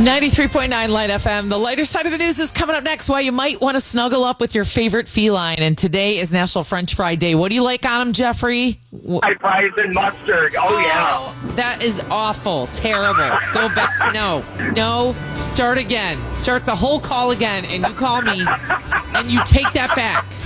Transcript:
93.9 Light FM. The lighter side of the news is coming up next. Why you might want to snuggle up with your favorite feline. And today is National French Fry Day. What do you like on them, Jeffrey? Fries and mustard. Oh, yeah. That is awful. Terrible. Go back. No. Start again. Start the whole call again. And you call me and you take that back.